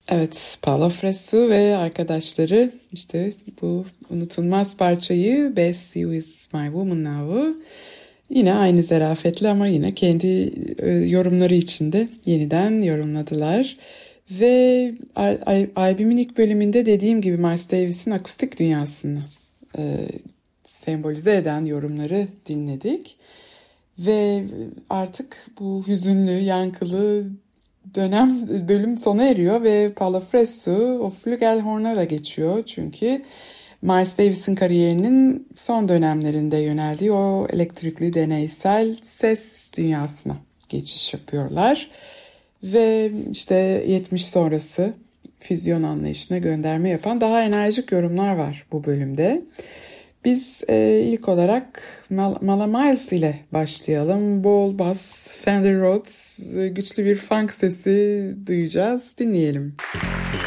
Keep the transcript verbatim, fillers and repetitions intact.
Evet, Paolo Fresu ve arkadaşları işte bu unutulmaz parçayı Best You Is My Woman Now'u yine aynı zarafetle ama yine kendi e, yorumları içinde yeniden yorumladılar. Ve al- al- albümün ilk bölümünde dediğim gibi Miles Davis'in akustik dünyasını e, sembolize eden yorumları dinledik. Ve artık bu hüzünlü, yankılı dönem bölüm sona eriyor ve Paolo Fresu o flügelhornlara geçiyor. Çünkü Miles Davis'in kariyerinin son dönemlerinde yöneldiği o elektrikli deneysel ses dünyasına geçiş yapıyorlar. Ve işte yetmiş sonrası füzyon anlayışına gönderme yapan daha enerjik yorumlar var bu bölümde. Biz e, ilk olarak Mal- Mala Miles ile başlayalım. Bol bas, Fender Rhodes, e, güçlü bir funk sesi duyacağız. Dinleyelim.